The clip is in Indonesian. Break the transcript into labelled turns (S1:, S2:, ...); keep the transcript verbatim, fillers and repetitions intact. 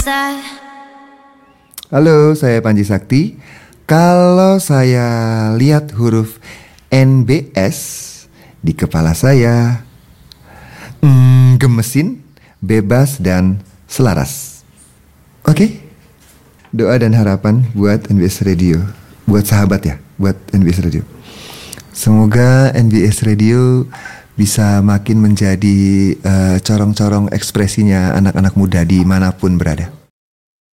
S1: that?
S2: Halo, saya Panji Sakti. Kalau saya lihat huruf N B S di kepala saya, hmm, gemesin, bebas, dan selaras. Oke? Doa dan harapan buat N B S Radio. Buat sahabat ya, buat N B S Radio. Semoga N B S Radio bisa makin menjadi uh, corong-corong ekspresinya anak-anak muda dimanapun berada.